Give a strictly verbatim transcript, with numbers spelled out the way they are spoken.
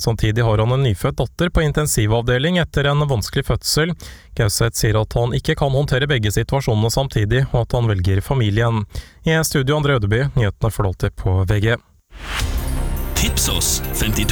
Samtidig har han en nyfødt datter på intensivavdeling etter en vanskelig fødsel. Gauseth sier at han ikke kan håndtere begge situasjonene samtidig, og at han velger familien. I studio André Ødeby, nyhetene får du alltid på V G. Tips oss femtito